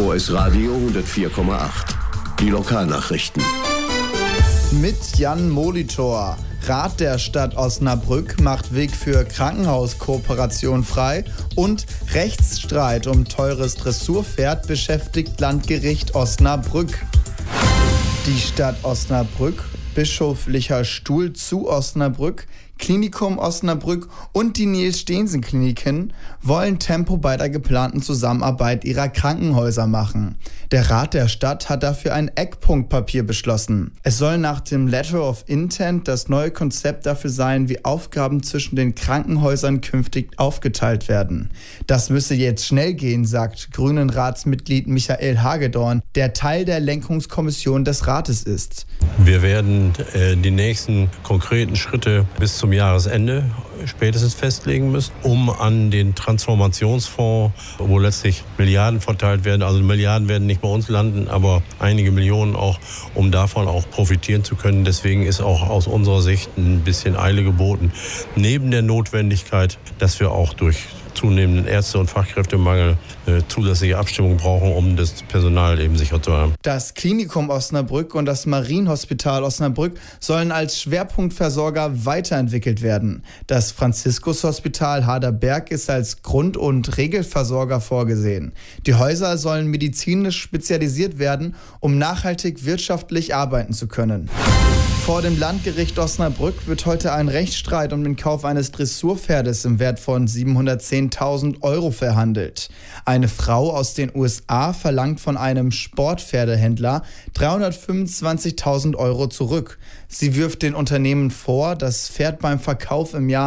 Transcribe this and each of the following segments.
OS Radio 104,8. Die Lokalnachrichten. Mit Jan Molitor. Rat der Stadt Osnabrück macht Weg für Krankenhauskooperation frei und Rechtsstreit um teures Dressurpferd beschäftigt Landgericht Osnabrück. Die Stadt Osnabrück, Bischoflicher Stuhl zu Osnabrück, Klinikum Osnabrück und die Niels-Steensen-Kliniken wollen Tempo bei der geplanten Zusammenarbeit ihrer Krankenhäuser machen. Der Rat der Stadt hat dafür ein Eckpunktpapier beschlossen. Es soll nach dem Letter of Intent das neue Konzept dafür sein, wie Aufgaben zwischen den Krankenhäusern künftig aufgeteilt werden. Das müsse jetzt schnell gehen, sagt Grünen-Ratsmitglied Michael Hagedorn, der Teil der Lenkungskommission des Rates ist. Wir werden die nächsten konkreten Schritte bis zum Jahresende spätestens festlegen müssen, um an den Transformationsfonds, wo letztlich Milliarden verteilt werden, also Milliarden werden nicht bei uns landen, aber einige Millionen auch, um davon auch profitieren zu können. Deswegen ist auch aus unserer Sicht ein bisschen Eile geboten. Neben der Notwendigkeit, dass wir auch durch zunehmenden Ärzte- und Fachkräftemangel zusätzliche Abstimmung brauchen, um das Personal eben sicher zu haben. Das Klinikum Osnabrück und das Marienhospital Osnabrück sollen als Schwerpunktversorger weiterentwickelt werden. Das Franziskus-Hospital Harderberg ist als Grund- und Regelversorger vorgesehen. Die Häuser sollen medizinisch spezialisiert werden, um nachhaltig wirtschaftlich arbeiten zu können. Vor dem Landgericht Osnabrück wird heute ein Rechtsstreit um den Kauf eines Dressurpferdes im Wert von 710.000 € verhandelt. Eine Frau aus den USA verlangt von einem Sportpferdehändler 325.000 € zurück. Sie wirft den Unternehmen vor, das Pferd beim Verkauf im Jahr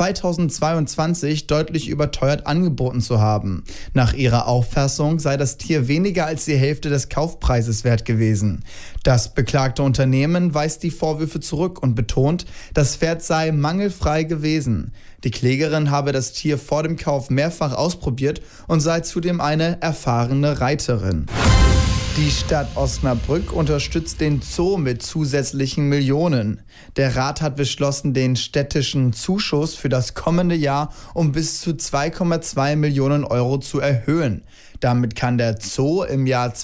2022 deutlich überteuert angeboten zu haben. Nach ihrer Auffassung sei das Tier weniger als die Hälfte des Kaufpreises wert gewesen. Das beklagte Unternehmen weist die Vorwürfe zurück und betont, das Pferd sei mangelfrei gewesen. Die Klägerin habe das Tier vor dem Kauf mehrfach ausprobiert und sei zudem eine erfahrene Reiterin. Die Stadt Osnabrück unterstützt den Zoo mit zusätzlichen Millionen. Der Rat hat beschlossen, den städtischen Zuschuss für das kommende Jahr um bis zu 2,2 Millionen € zu erhöhen. Damit kann der Zoo im Jahr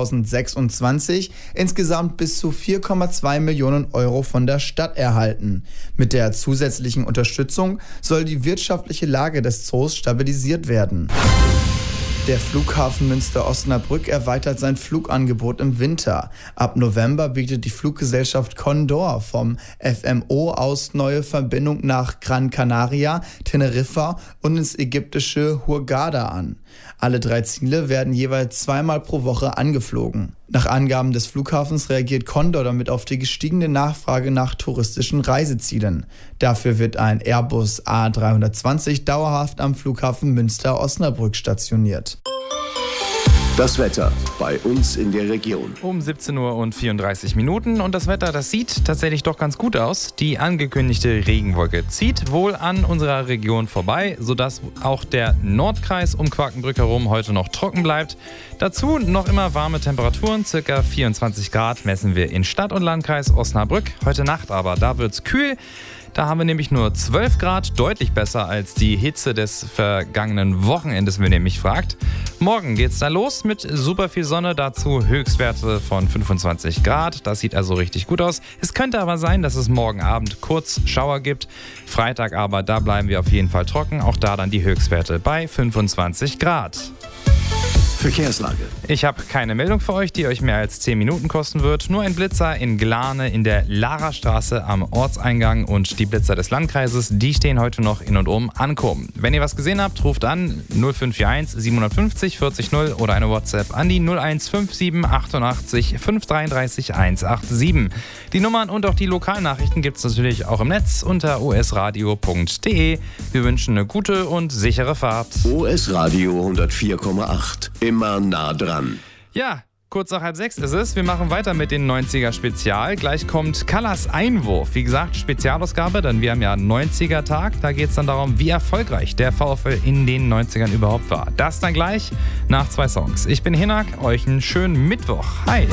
2026 insgesamt bis zu 4,2 Millionen € von der Stadt erhalten. Mit der zusätzlichen Unterstützung soll die wirtschaftliche Lage des Zoos stabilisiert werden. Der Flughafen Münster-Osnabrück erweitert sein Flugangebot im Winter. Ab November bietet die Fluggesellschaft Condor vom FMO aus neue Verbindungen nach Gran Canaria, Teneriffa und ins ägyptische Hurghada an. Alle 3 Ziele werden jeweils 2-mal pro Woche angeflogen. Nach Angaben des Flughafens reagiert Condor damit auf die gestiegene Nachfrage nach touristischen Reisezielen. Dafür wird ein Airbus A320 dauerhaft am Flughafen Münster-Osnabrück stationiert. Das Wetter bei uns in der Region. Um 17:34 Uhr und das Wetter, das sieht tatsächlich doch ganz gut aus. Die angekündigte Regenwolke zieht wohl an unserer Region vorbei, sodass auch der Nordkreis um Quakenbrück herum heute noch trocken bleibt. Dazu noch immer warme Temperaturen, ca. 24 Grad messen wir in Stadt und Landkreis Osnabrück. Heute Nacht aber, da wird's kühl. Da haben wir nämlich nur 12 Grad, deutlich besser als die Hitze des vergangenen Wochenendes, wenn ihr mich fragt. Morgen geht's da los mit super viel Sonne, dazu Höchstwerte von 25 Grad. Das sieht also richtig gut aus. Es könnte aber sein, dass es morgen Abend kurz Schauer gibt. Freitag aber, da bleiben wir auf jeden Fall trocken. Auch da dann die Höchstwerte bei 25 Grad. Verkehrslage. Ich habe keine Meldung für euch, die euch mehr als 10 Minuten kosten wird. Nur ein Blitzer in Glane in der Larastraße am Ortseingang und die Blitzer des Landkreises, die stehen heute noch in und um Ankommen. Wenn ihr was gesehen habt, ruft an 0541 750 40 0 oder eine WhatsApp an die 0157 88 533 187. Die Nummern und auch die Lokalnachrichten gibt es natürlich auch im Netz unter osradio.de. Wir wünschen eine gute und sichere Fahrt. OS Radio 104,8. Immer nah dran. Ja, kurz nach 5:30 ist es. Wir machen weiter mit den 90er Spezial. Gleich kommt Callas Einwurf. Wie gesagt, Spezialausgabe, denn wir haben ja 90er Tag. Da geht es dann darum, wie erfolgreich der VfL in den 90ern überhaupt war. Das dann gleich nach 2 Songs. Ich bin Hinak, euch einen schönen Mittwoch. Hi.